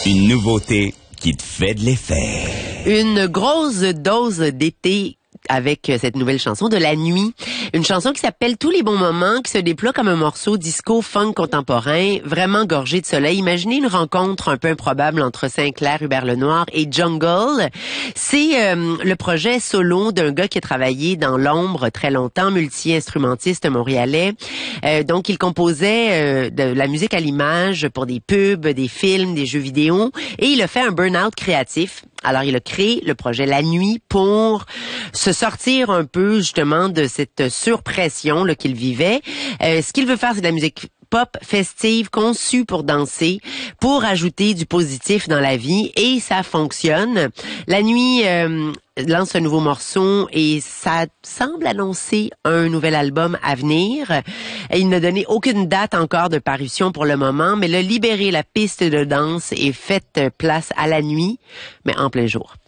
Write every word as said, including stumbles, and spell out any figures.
Une nouveauté qui te fait de l'effet. Une grosse dose d'été avec cette nouvelle chanson de La Nuit. Une chanson qui s'appelle Tous les bons moments, qui se déploie comme un morceau disco funk contemporain, vraiment gorgé de soleil. Imaginez une rencontre un peu improbable entre Sinclair, Hubert Lenoir et Jungle. C'est euh, le projet solo d'un gars qui a travaillé dans l'ombre très longtemps, multi-instrumentiste montréalais. Euh, donc, il composait euh, de la musique à l'image pour des pubs, des films, des jeux vidéo. Et il a fait un burn-out créatif. Alors, il a créé le projet La Nuit pour se sortir un peu, justement, de cette surpression là, qu'il vivait. Euh, ce qu'il veut faire, c'est de la musique pop festive, conçue pour danser, pour ajouter du positif dans la vie, et ça fonctionne. La Nuit euh, lance un nouveau morceau et ça semble annoncer un nouvel album à venir. Il n'a donné aucune date encore de parution pour le moment, mais le libérer la piste de danse et fait place à La Nuit, mais en plein jour.